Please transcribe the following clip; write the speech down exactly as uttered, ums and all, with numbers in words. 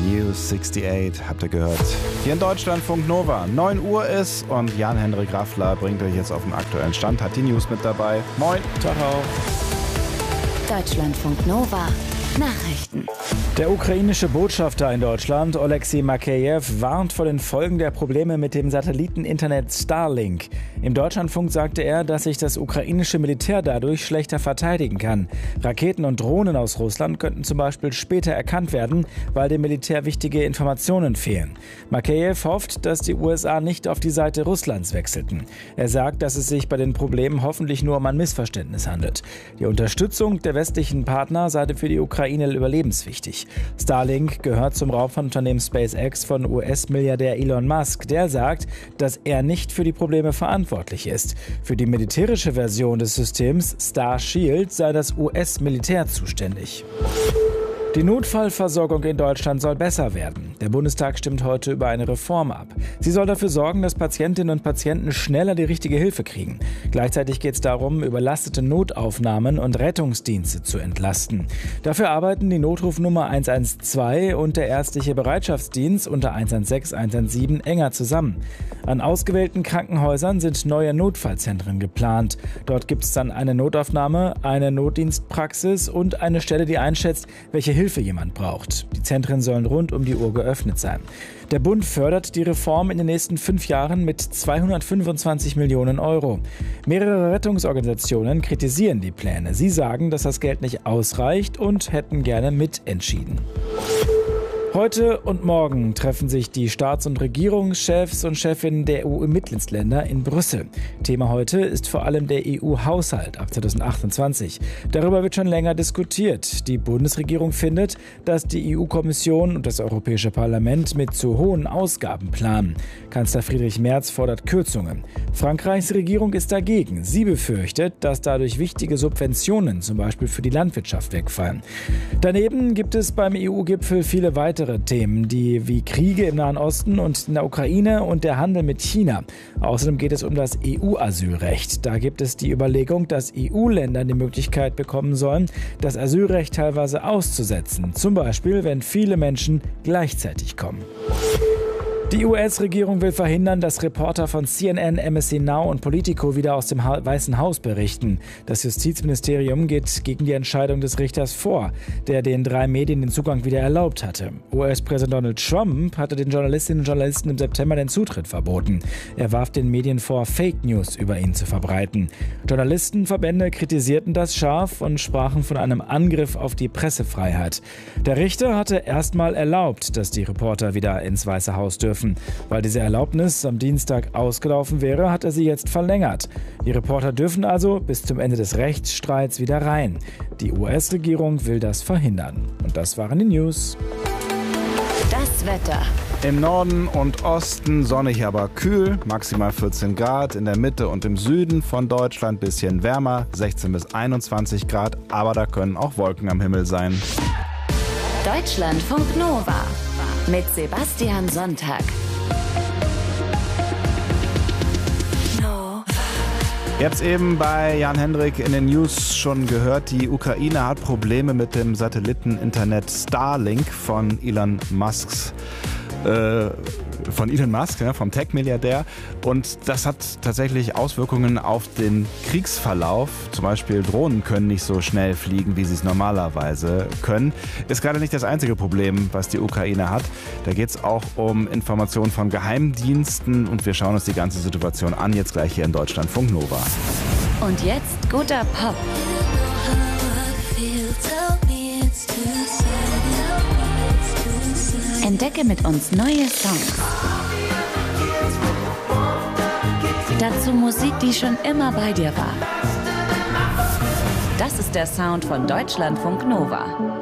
U achtundsiebzig habt ihr gehört. Hier in Deutschlandfunk Nova. neun Uhr ist und Jan-Henrik Raffler bringt euch jetzt auf den aktuellen Stand, hat die News mit dabei. Moin. Ciao. Deutschlandfunk Nova. Nachrichten. Der ukrainische Botschafter in Deutschland, Oleksiy Makeyev, warnt vor den Folgen der Probleme mit dem Satelliteninternet Starlink. Im Deutschlandfunk sagte er, dass sich das ukrainische Militär dadurch schlechter verteidigen kann. Raketen und Drohnen aus Russland könnten zum Beispiel später erkannt werden, weil dem Militär wichtige Informationen fehlen. Makeyev hofft, dass die U S A nicht auf die Seite Russlands wechselten. Er sagt, dass es sich bei den Problemen hoffentlich nur um ein Missverständnis handelt. Die Unterstützung der westlichen Partner sei für die Ukraine überlebenswichtig. Starlink gehört zum Raumfahrtunternehmen SpaceX von U S-Milliardär Elon Musk. Der sagt, dass er nicht für die Probleme verantwortlich ist. Für die militärische Version des Systems Starshield sei das U S-Militär zuständig. Die Notfallversorgung in Deutschland soll besser werden. Der Bundestag stimmt heute über eine Reform ab. Sie soll dafür sorgen, dass Patientinnen und Patienten schneller die richtige Hilfe kriegen. Gleichzeitig geht es darum, überlastete Notaufnahmen und Rettungsdienste zu entlasten. Dafür arbeiten die Notrufnummer eins eins zwei und der ärztliche Bereitschaftsdienst unter eins eins sechs, eins eins sieben enger zusammen. An ausgewählten Krankenhäusern sind neue Notfallzentren geplant. Dort gibt es dann eine Notaufnahme, eine Notdienstpraxis und eine Stelle, die einschätzt, welche Hilfe jemand braucht. Die Zentren sollen rund um die Uhr geöffnet sein. Der Bund fördert die Reform in den nächsten fünf Jahren mit zweihundertfünfundzwanzig Millionen Euro. Mehrere Rettungsorganisationen kritisieren die Pläne. Sie sagen, dass das Geld nicht ausreicht und hätten gerne mitentschieden. Heute und morgen treffen sich die Staats- und Regierungschefs und Chefinnen der E U-Mitgliedsländer in Brüssel. Thema heute ist vor allem der E U-Haushalt ab zweitausendachtundzwanzig. Darüber wird schon länger diskutiert. Die Bundesregierung findet, dass die E U-Kommission und das Europäische Parlament mit zu hohen Ausgaben planen. Kanzler Friedrich Merz fordert Kürzungen. Frankreichs Regierung ist dagegen. Sie befürchtet, dass dadurch wichtige Subventionen, zum Beispiel für die Landwirtschaft, wegfallen. Daneben gibt es beim E U-Gipfel viele weitere Themen, die wie Kriege im Nahen Osten und in der Ukraine und der Handel mit China. Außerdem geht es um das E U-Asylrecht. Da gibt es die Überlegung, dass E U-Länder die Möglichkeit bekommen sollen, das Asylrecht teilweise auszusetzen. Zum Beispiel, wenn viele Menschen gleichzeitig kommen. Die U S-Regierung will verhindern, dass Reporter von C N N, M S C Now und Politico wieder aus dem Weißen Haus berichten. Das Justizministerium geht gegen die Entscheidung des Richters vor, der den drei Medien den Zugang wieder erlaubt hatte. U S-Präsident Donald Trump hatte den Journalistinnen und Journalisten im September den Zutritt verboten. Er warf den Medien vor, Fake News über ihn zu verbreiten. Journalistenverbände kritisierten das scharf und sprachen von einem Angriff auf die Pressefreiheit. Der Richter hatte erstmal erlaubt, dass die Reporter wieder ins Weiße Haus dürfen. Weil diese Erlaubnis am Dienstag ausgelaufen wäre, hat er sie jetzt verlängert. Die Reporter dürfen also bis zum Ende des Rechtsstreits wieder rein. Die U S-Regierung will das verhindern. Und das waren die News. Das Wetter. Im Norden und Osten sonnig, aber kühl, maximal vierzehn Grad. In der Mitte und im Süden von Deutschland bisschen wärmer, sechzehn bis einundzwanzig Grad. Aber da können auch Wolken am Himmel sein. Deutschlandfunk Nova mit Sebastian Sonntag. Ihr habt es eben bei Jan-Henrik in den News schon gehört, die Ukraine hat Probleme mit dem Satelliteninternet Starlink von Elon Musks. Äh, von Elon Musk, ja, vom Tech-Milliardär. Und das hat tatsächlich Auswirkungen auf den Kriegsverlauf. Zum Beispiel Drohnen können nicht so schnell fliegen, wie sie es normalerweise können. Ist gerade nicht das einzige Problem, was die Ukraine hat. Da geht es auch um Informationen von Geheimdiensten. Und wir schauen uns die ganze Situation an, jetzt gleich hier in Deutschlandfunk Nova. Und jetzt guter Pop. Entdecke mit uns neue Songs. Dazu Musik, die schon immer bei dir war. Das ist der Sound von Deutschlandfunk Nova.